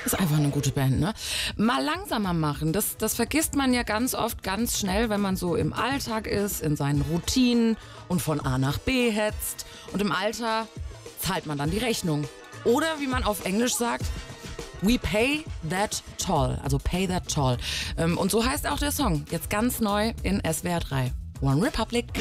Ist einfach eine gute Band, ne? Mal langsamer machen, das vergisst man ja ganz oft ganz schnell, wenn man so im Alltag ist, in seinen Routinen und von A nach B hetzt. Und im Alter zahlt man dann die Rechnung. Oder wie man auf Englisch sagt, we pay that toll. Also pay that toll. Und so heißt auch der Song. Jetzt ganz neu in SWR 3. One Republic.